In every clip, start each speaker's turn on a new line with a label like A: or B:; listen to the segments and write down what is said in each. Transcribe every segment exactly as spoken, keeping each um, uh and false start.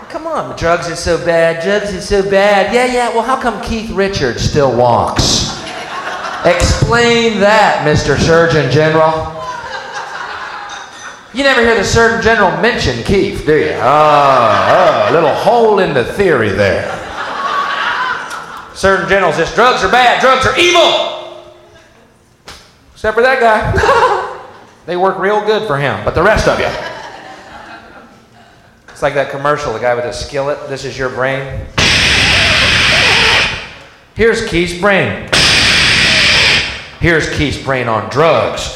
A: come on, drugs is so bad, drugs is so bad. Yeah, yeah, well, how come Keith Richards still walks? Explain that, Mister Surgeon General. You never hear the Surgeon General mention Keith, do you? Oh, oh, a little hole in the theory there. Surgeon General says, drugs are bad, drugs are evil. Except for that guy. They work real good for him, but the rest of you. It's like that commercial, the guy with the skillet. This is your brain. Here's Keith's brain. Here's Keith's brain on drugs.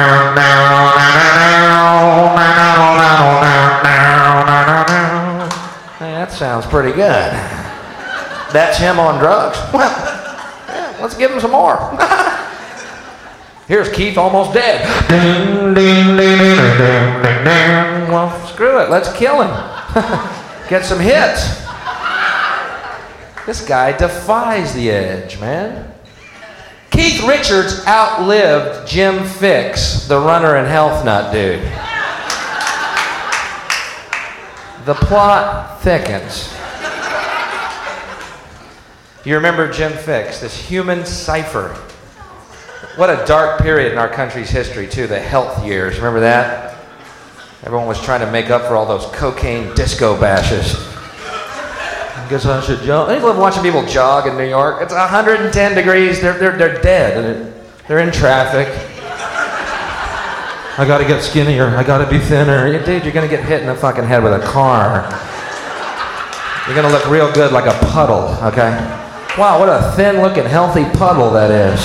A: Hey, that sounds pretty good. That's him on drugs? Well, yeah, let's give him some more. Here's Keith almost dead. Well, screw it. Let's kill him. Get some hits. This guy defies the edge, man. Keith Richards outlived Jim Fixx, the runner and health nut dude. The plot thickens. You remember Jim Fixx, this human cipher. What a dark period in our country's history, too, the health years. Remember that? Everyone was trying to make up for all those cocaine disco bashes. I guess I should jog. I love watching people jog in New York. It's one hundred ten degrees. They're, they're, they're dead. They're in traffic. I gotta get skinnier. I gotta be thinner. Dude, you're gonna get hit in the fucking head with a car. You're gonna look real good like a puddle, okay? Wow, what a thin-looking, healthy puddle that is.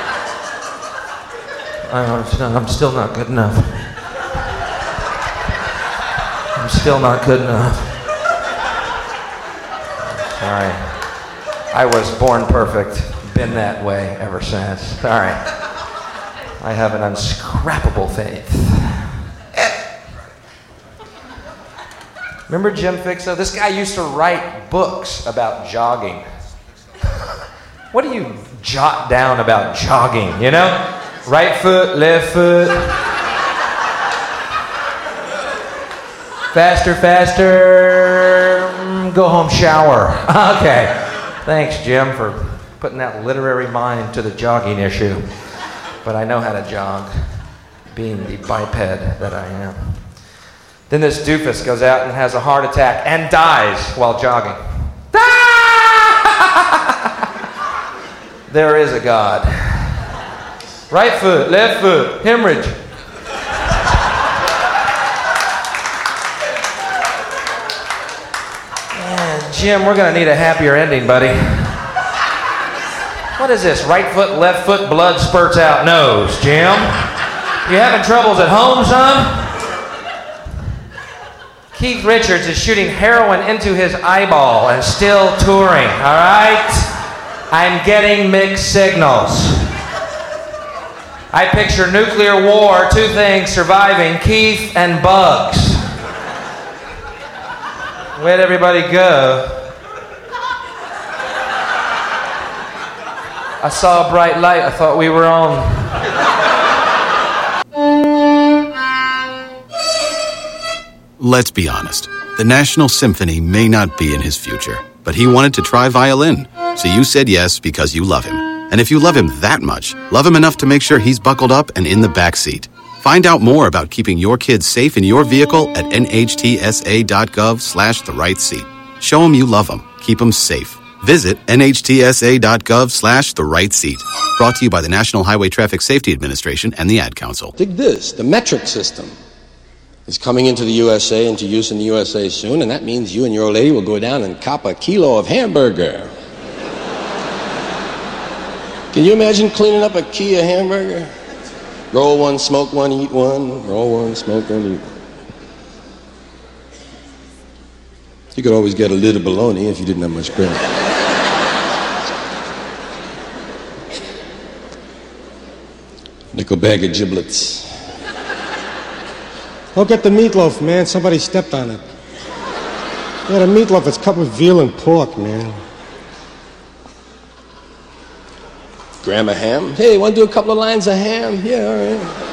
A: I'm still not good enough. I'm still not good enough. Sorry. I was born perfect. Been that way ever since. Sorry. I have an unscrappable faith. Remember Jim Fixx? This guy used to write books about jogging. What do you jot down about jogging, you know? Right foot, left foot. Faster, faster. Go home, shower. Okay. Thanks, Jim, for putting that literary mind to the jogging issue. But I know how to jog, being the biped that I am. Then this doofus goes out and has a heart attack and dies while jogging. There is a God. Right foot, left foot, hemorrhage. Man, Jim, we're gonna need a happier ending, buddy. What is this? Right foot, left foot, blood spurts out nose, Jim. You having troubles at home, son? Keith Richards is shooting heroin into his eyeball and still touring, all right? I'm getting mixed signals. I picture nuclear war, two things surviving, Keith and bugs. Where'd everybody go? I saw a bright light. I thought we were on.
B: Let's be honest. The National Symphony may not be in his future, but he wanted to try violin. So you said yes because you love him. And if you love him that much, love him enough to make sure he's buckled up and in the back seat. Find out more about keeping your kids safe in your vehicle at nhtsa.gov slash the right seat. Show them you love them. Keep them safe. Visit nhtsa.gov slash the right seat. Brought to you by the National Highway Traffic Safety Administration and the Ad Council.
C: Dig this, the metric system is coming into the U S A, into use in the U S A soon, and that means you and your old lady will go down and cop a kilo of hamburger. Can you imagine cleaning up a key of hamburger? Roll one, smoke one, eat one. Roll one, smoke one, eat one. You could always get a little bologna if you didn't have much bread. Nickel bag of giblets.
D: Go get the meatloaf, man. Somebody stepped on it. Yeah, the meatloaf, it's cut with veal and pork, man.
C: Gram of ham? Hey, want to do a couple of lines of ham? Yeah, all right.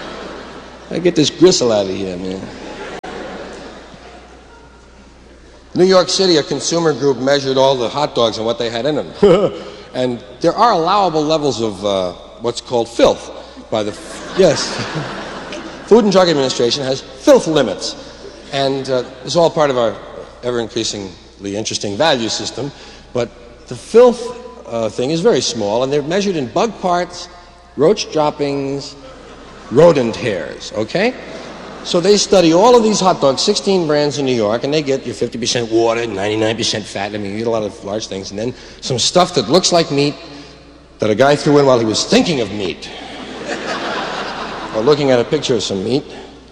C: I get this gristle out of here, man. New York City, a consumer group measured all the hot dogs and what they had in them. And there are allowable levels of uh, what's called filth by the, yes. Food and Drug Administration has filth limits. And uh, it's all part of our ever-increasingly interesting value system. But the filth uh, thing is very small, and they're measured in bug parts, roach droppings, rodent hairs, okay? So they study all of these hot dogs, sixteen brands in New York, and they get your fifty percent water, ninety-nine percent fat. I mean, you eat a lot of large things. And then some stuff that looks like meat that a guy threw in while he was thinking of meat. Or looking at a picture of some meat.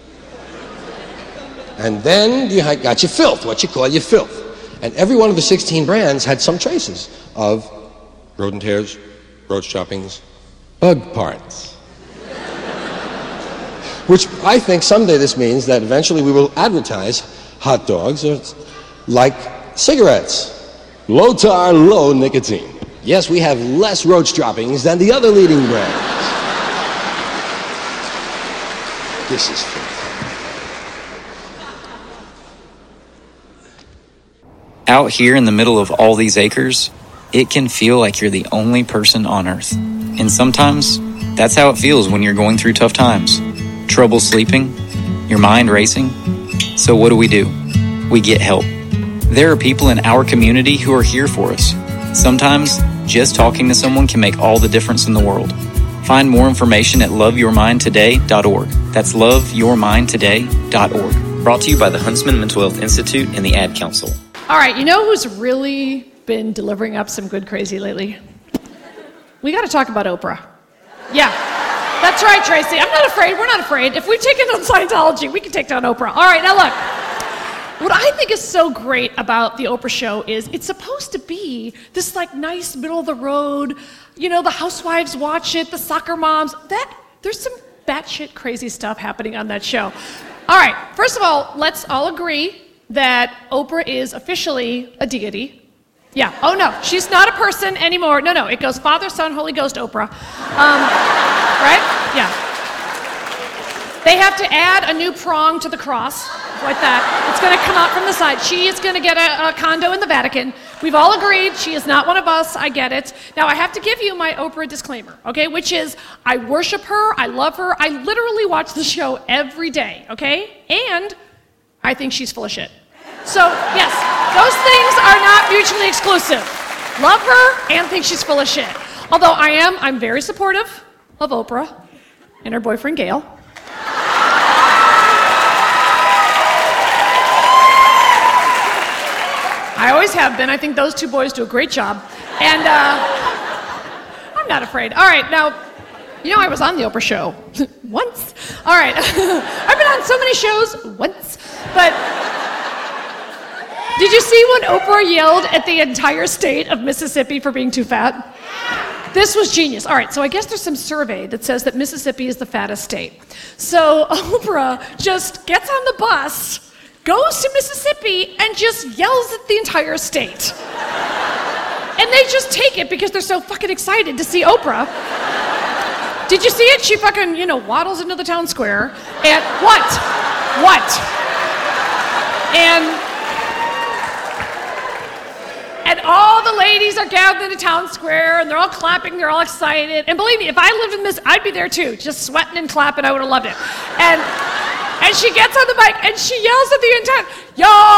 C: And then you got your filth, what you call your filth. And every one of the sixteen brands had some traces of rodent hairs, roach droppings, bug parts. Which I think someday this means that eventually we will advertise hot dogs like cigarettes. Low tar, low nicotine. Yes, we have less roach droppings than the other leading brands. This is fun.
E: Out here in the middle of all these acres, it can feel like you're the only person on Earth. And sometimes, that's how it feels when you're going through tough times. Trouble sleeping, your mind racing. So what do we do? We get help. There are people in our community who are here for us. Sometimes, just talking to someone can make all the difference in the world. Find more information at love your mind today dot org. That's love your mind today dot org. Brought to you by the Huntsman Mental Health Institute and the Ad Council.
F: All right, you know who's really been delivering up some good crazy lately? We got to talk about Oprah. Yeah, that's right, Tracy. I'm not afraid. We're not afraid. If we've taken down Scientology, we can take down Oprah. All right, now look. What I think is so great about the Oprah show is it's supposed to be this like nice middle of the road, you know, the housewives watch it, the soccer moms. That there's some batshit crazy stuff happening on that show. All right, first of all, let's all agree that Oprah is officially a deity. Yeah, oh no, she's not a person anymore. No, no, it goes Father, Son, Holy Ghost, Oprah. Um, right? Yeah. They have to add a new prong to the cross, like that. It's gonna come out from the side. She is gonna get a, a condo in the Vatican. We've all agreed she is not one of us, I get it. Now I have to give you my Oprah disclaimer, okay? Which is, I worship her, I love her, I literally watch the show every day, okay? And I think she's full of shit. So, yes, those things are not mutually exclusive. Love her and think she's full of shit. Although I am, I'm very supportive of Oprah and her boyfriend, Gail. I always have been. I think those two boys do a great job. And uh, I'm not afraid. All right, now, you know I was on the Oprah show once. All right, I've been on so many shows once, but did you see when Oprah yelled at the entire state of Mississippi for being too fat? This was genius. All right, so I guess there's some survey that says that Mississippi is the fattest state. So Oprah just gets on the bus, goes to Mississippi, and just yells at the entire state. And they just take it because they're so fucking excited to see Oprah. Did you see it? She fucking, you know, waddles into the town square, and what? What? And... And all the ladies are gathered in the town square, and they're all clapping, they're all excited. And believe me, if I lived in this, I'd be there too, just sweating and clapping, I would have loved it. And and she gets on the mic, and she yells at the entire, y'all